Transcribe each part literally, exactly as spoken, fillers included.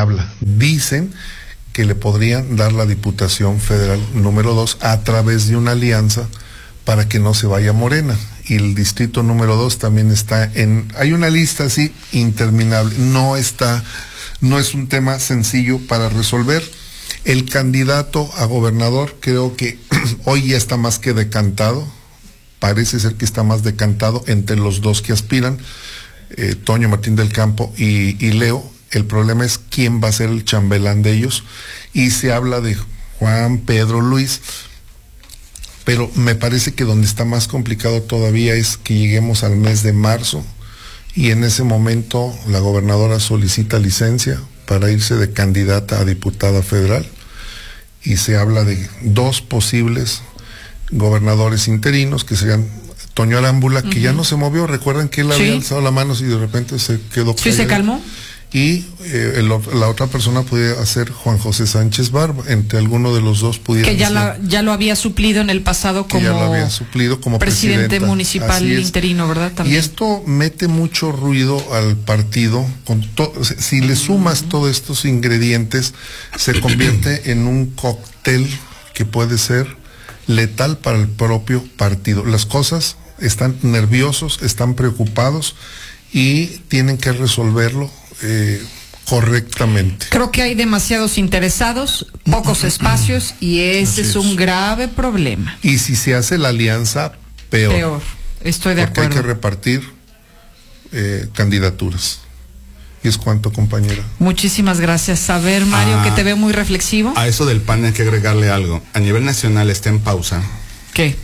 habla. Dicen que le podrían dar la Diputación Federal número dos a través de una alianza para que no se vaya a Morena. Y el distrito número dos también está en, hay una lista así interminable, no está, no es un tema sencillo para resolver. El candidato a gobernador creo que hoy ya está más que decantado, parece ser que está más decantado entre los dos que aspiran, eh, Toño Martín del Campo y, y Leo. El problema es quién va a ser el chambelán de ellos, y se habla de Juan, Pedro, Luis, pero me parece que donde está más complicado todavía es que lleguemos al mes de marzo y en ese momento la gobernadora solicita licencia para irse de candidata a diputada federal y se habla de dos posibles gobernadores interinos que serían Toño Arámbula, uh-huh. que ya no se movió, recuerdan que él sí. había alzado la mano y de repente se quedó sí, se calmó. Y eh, el, la otra persona pudiera ser Juan José Sánchez Barba, entre alguno de los dos pudiera que ya, ser, la, ya lo había suplido en el pasado como, ya lo había suplido como presidente municipal interino, ¿verdad? También. Y esto mete mucho ruido al partido. Con to, si le sumas mm. todos estos ingredientes, se convierte en un cóctel que puede ser letal para el propio partido. Las cosas están nerviosos, están preocupados y tienen que resolverlo Eh, correctamente. Creo que hay demasiados interesados, pocos espacios y ese es, es un grave problema. Y si se hace la alianza, peor. Peor, estoy de porque acuerdo. Hay que repartir eh, candidaturas. Y es cuanto, compañera. Muchísimas gracias. A ver, Mario, ah, que te veo muy reflexivo. A eso del P A N hay que agregarle algo. A nivel nacional está en pausa. ¿Qué?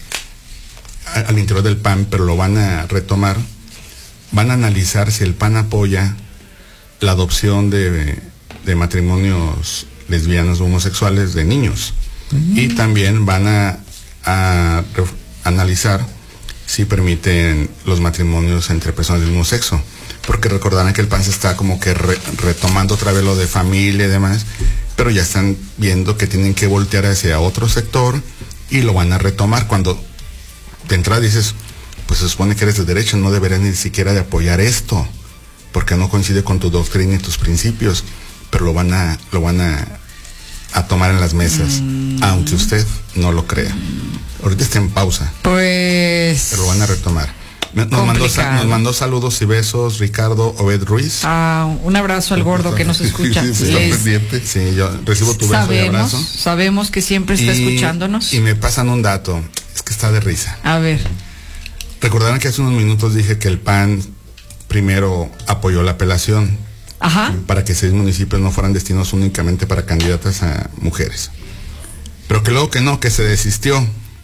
A, al interior del P A N, pero lo van a retomar. Van a analizar si el P A N apoya la adopción de, de matrimonios lesbianos o homosexuales de niños. Mm. Y también van a, a, a analizar si permiten los matrimonios entre personas del mismo sexo. Porque recordarán que el P A N se está como que re, retomando otra vez lo de familia y demás, pero ya están viendo que tienen que voltear hacia otro sector y lo van a retomar. Cuando de entrada dices, pues se supone que eres de derecha, no deberías ni siquiera de apoyar esto, porque no coincide con tu doctrina y tus principios, pero lo van a lo van a, a tomar en las mesas, mm. aunque usted no lo crea. Ahorita está en pausa. Pues... pero lo van a retomar. Nos mandó, nos mandó saludos y besos Ricardo Obed Ruiz. Ah, un abrazo al gordo que nos escucha. Sí, sí, Les... sí, yo recibo tu beso sabemos, y abrazo. Sabemos que siempre está y, escuchándonos. Y me pasan un dato, es que está de risa. A ver. Recordarán que hace unos minutos dije que el P A N primero apoyó la apelación. Ajá. Para que seis municipios no fueran destinados únicamente para candidatas a mujeres. Pero que luego que no, que se desistió.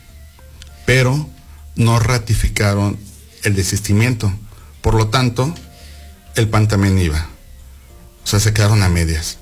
Pero no ratificaron el desistimiento. Por lo tanto, el P A N también iba. O sea, se quedaron a medias.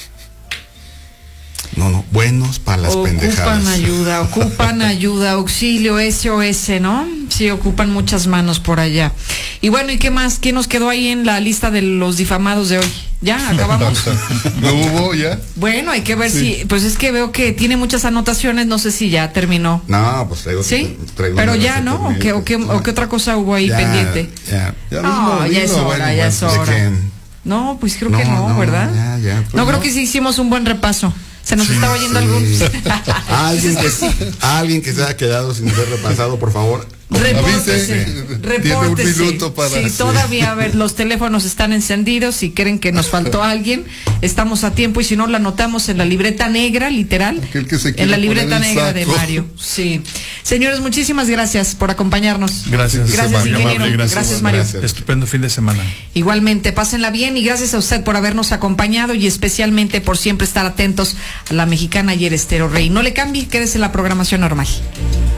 No, no, buenos para las ocupan pendejadas. Ocupan ayuda, ocupan ayuda, auxilio, S O S, ¿no? Sí, ocupan muchas manos por allá. Y bueno, ¿y qué más? ¿Qué nos quedó ahí en la lista de los difamados de hoy? ¿Ya? ¿Acabamos? ¿No hubo ya? Bueno, hay que ver sí. si... Pues es que veo que tiene muchas anotaciones, no sé si ya terminó. No, pues traigo... ¿Sí? Traigo pero ya, ¿no? ¿O qué, o, qué, ¿O qué otra cosa hubo ahí ya, pendiente? Ya, ya. No, ya es hora, bueno, ya es hora. ¿De no, pues creo no, que no, no ¿verdad? Ya, ya, pues no, no, creo que sí hicimos un buen repaso. Se nos sí, estaba oyendo sí. algo. Alguien que, alguien que se haya quedado sin haber repasado, por favor. Repórtese, repórtese. Tiene un minuto para sí, todavía, a ver, los teléfonos están encendidos. Si creen que nos faltó alguien, estamos a tiempo. Y si no, la anotamos en la libreta negra, literal. Que se en la libreta negra de Mario. Sí. Señores, muchísimas gracias por acompañarnos. Gracias. Gracias, ingeniero. Gracias, gracias, Mario. Gracias. Estupendo fin de semana. Igualmente, pásenla bien y gracias a usted por habernos acompañado y especialmente por siempre estar atentos a La Mexicana y el Estéreo Rey. No le cambie, quédese en la programación normal.